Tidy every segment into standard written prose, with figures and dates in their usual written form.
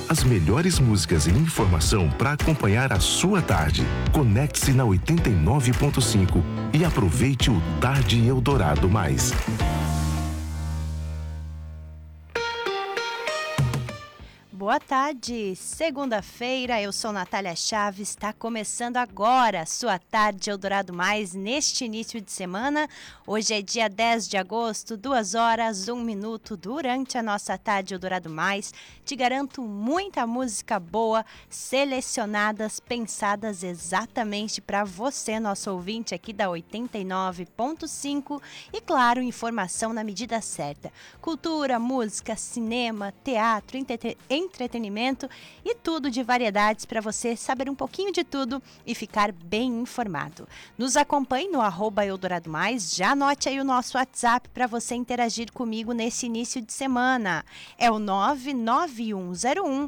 As melhores músicas e informação para acompanhar a sua tarde. Conecte-se na 89.5 e aproveite o Tarde Eldorado Mais. Boa tarde, segunda-feira, eu sou Natália Chaves, está começando agora a sua Tarde Eldorado Mais neste início de semana. Hoje é dia 10 de agosto, 2 horas, 1 minuto, durante a nossa Tarde Eldorado Mais. Te garanto muita música boa, selecionadas, pensadas exatamente para você, nosso ouvinte aqui da 89.5 e, claro, informação na medida certa. Cultura, música, cinema, teatro, entretenimento e tudo de variedades para você saber um pouquinho de tudo e ficar bem informado. Nos acompanhe no @Eldorado Mais, já anote aí o nosso WhatsApp para você interagir comigo nesse início de semana. É o 99101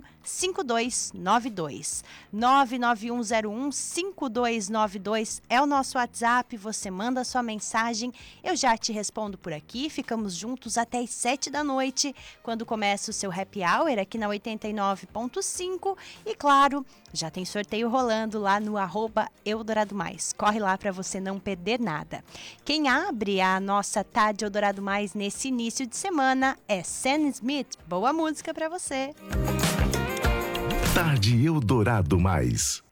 5292. 99101 5292 é o nosso WhatsApp, você manda sua mensagem, eu já te respondo por aqui, ficamos juntos até as 7 da noite, quando começa o seu happy hour aqui na 89.5 e claro, já tem sorteio rolando lá no @Eldorado Mais. Corre lá para você não perder nada. Quem abre a nossa Tarde Eldorado Mais nesse início de semana é Sam Smith. Boa música para você. Tarde Eldorado Mais.